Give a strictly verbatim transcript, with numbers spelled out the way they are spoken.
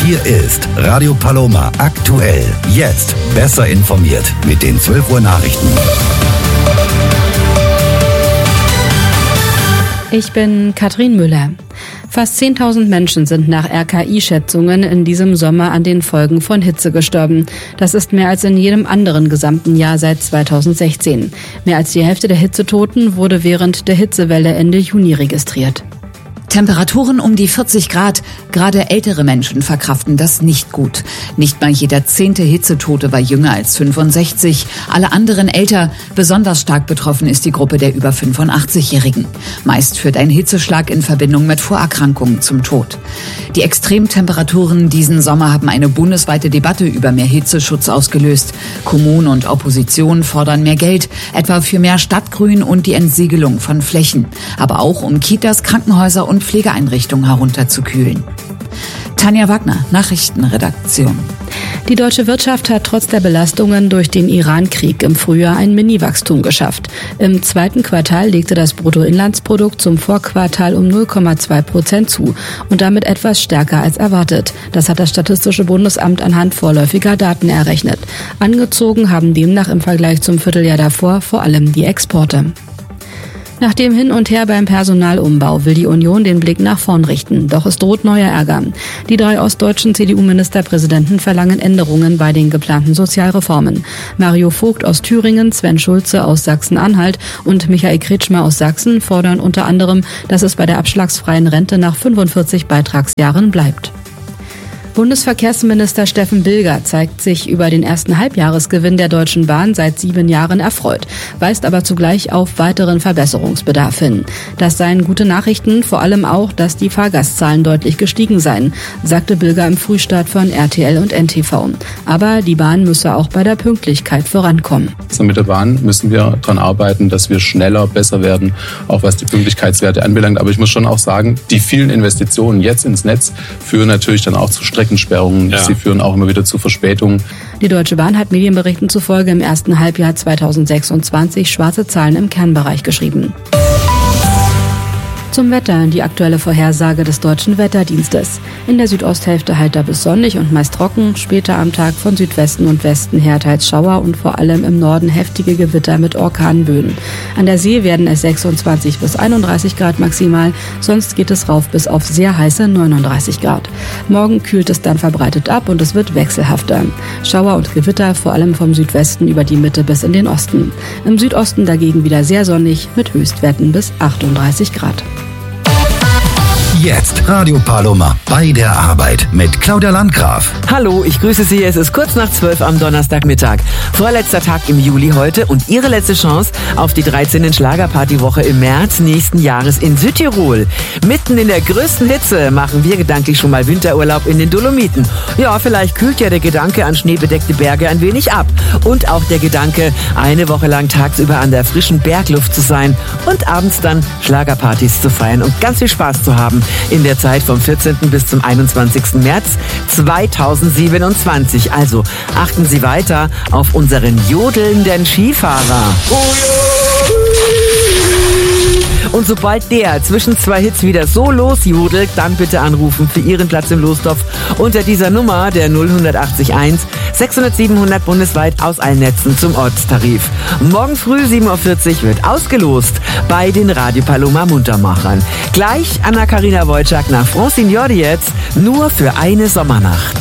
Hier ist Radio Paloma aktuell. Jetzt besser informiert mit den zwölf Uhr Nachrichten. Ich bin Katrin Müller. Fast zehntausend Menschen sind nach R K I-Schätzungen in diesem Sommer an den Folgen von Hitze gestorben. Das ist mehr als in jedem anderen gesamten Jahr seit zweitausendsechzehn. Mehr als die Hälfte der Hitzetoten wurde während der Hitzewelle Ende Juni registriert. Temperaturen um die vierzig Grad. Gerade ältere Menschen verkraften das nicht gut. Nicht mal jeder zehnte Hitzetote war jünger als fünfundsechzig. Alle anderen älter. Besonders stark betroffen ist die Gruppe der über fünfundachtzigjährigen. Meist führt ein Hitzeschlag in Verbindung mit Vorerkrankungen zum Tod. Die Extremtemperaturen diesen Sommer haben eine bundesweite Debatte über mehr Hitzeschutz ausgelöst. Kommunen und Opposition fordern mehr Geld, etwa für mehr Stadtgrün und die Entsiegelung von Flächen. Aber auch um Kitas, Krankenhäuser und Pflegeeinrichtungen herunterzukühlen. Tanja Wagner, Nachrichtenredaktion. Die deutsche Wirtschaft hat trotz der Belastungen durch den Iran-Krieg im Frühjahr ein Mini-Wachstum geschafft. Im zweiten Quartal legte das Bruttoinlandsprodukt zum Vorquartal um null Komma zwei Prozent zu und damit etwas stärker als erwartet. Das hat das Statistische Bundesamt anhand vorläufiger Daten errechnet. Angezogen haben demnach im Vergleich zum Vierteljahr davor vor allem die Exporte. Nach dem Hin und Her beim Personalumbau will die Union den Blick nach vorn richten. Doch es droht neuer Ärger. Die drei ostdeutschen C D U-Ministerpräsidenten verlangen Änderungen bei den geplanten Sozialreformen. Mario Vogt aus Thüringen, Sven Schulze aus Sachsen-Anhalt und Michael Kretschmer aus Sachsen fordern unter anderem, dass es bei der abschlagsfreien Rente nach fünfundvierzig Beitragsjahren bleibt. Bundesverkehrsminister Steffen Bilger zeigt sich über den ersten Halbjahresgewinn der Deutschen Bahn seit sieben Jahren erfreut, weist aber zugleich auf weiteren Verbesserungsbedarf hin. Das seien gute Nachrichten, vor allem auch, dass die Fahrgastzahlen deutlich gestiegen seien, sagte Bilger im Frühstart von R T L und N T V. Aber die Bahn müsse auch bei der Pünktlichkeit vorankommen. Also mit der Bahn müssen wir daran arbeiten, dass wir schneller, besser werden, auch was die Pünktlichkeitswerte anbelangt. Aber ich muss schon auch sagen, die vielen Investitionen jetzt ins Netz führen natürlich dann auch zu Streckensperrungen. Ja. Sie führen auch immer wieder zu Verspätungen. Die Deutsche Bahn hat Medienberichten zufolge im ersten Halbjahr zweitausendsechsundzwanzig schwarze Zahlen im Kernbereich geschrieben. Zum Wetter, die aktuelle Vorhersage des Deutschen Wetterdienstes. In der Südosthälfte heiter bis sonnig und meist trocken, später am Tag von Südwesten und Westen her teils Schauer und vor allem im Norden heftige Gewitter mit Orkanböen. An der See werden es sechsundzwanzig bis einunddreißig Grad maximal, sonst geht es rauf bis auf sehr heiße neununddreißig Grad. Morgen kühlt es dann verbreitet ab und es wird wechselhafter. Schauer und Gewitter vor allem vom Südwesten über die Mitte bis in den Osten. Im Südosten dagegen wieder sehr sonnig mit Höchstwerten bis achtunddreißig Grad. Jetzt Radio Paloma bei der Arbeit mit Claudia Landgraf. Hallo, ich grüße Sie. Es ist kurz nach zwölf am Donnerstagmittag. Vorletzter Tag im Juli heute und Ihre letzte Chance auf die dreizehnte Schlagerpartywoche im März nächsten Jahres in Südtirol. Mitten in der größten Hitze machen wir gedanklich schon mal Winterurlaub in den Dolomiten. Ja, vielleicht kühlt ja der Gedanke an schneebedeckte Berge ein wenig ab. Und auch der Gedanke, eine Woche lang tagsüber an der frischen Bergluft zu sein und abends dann Schlagerpartys zu feiern und ganz viel Spaß zu haben. In der Zeit vom vierzehnten bis zum einundzwanzigsten März zweitausendsiebenundzwanzig. Also achten Sie weiter auf unseren jodelnden Skifahrer. Und sobald der zwischen zwei Hits wieder so losjodelt, dann bitte anrufen für Ihren Platz im Lostopf unter dieser Nummer, der null acht eins sechshundert siebenhundert bundesweit aus allen Netzen zum Ortstarif. Morgen früh sieben Uhr vierzig wird ausgelost bei den Radio Paloma Muntermachern. Gleich Anna-Karina Wojcik nach Francine Jordi jetzt, nur für eine Sommernacht.